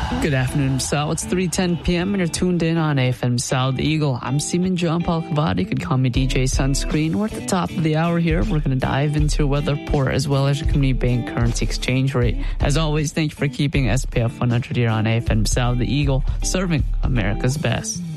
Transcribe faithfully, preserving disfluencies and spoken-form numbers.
Good afternoon, Sal. It's three ten p.m. and you're tuned in on A F M South Eagle. I'm Seaman John Paul Cavati. You could call me D J Sunscreen. We're at the top of the hour here. We're going to dive into a weather report as well as your community bank currency exchange rate. As always, thank you for keeping S P F one hundred here on A F M South Eagle, serving America's best.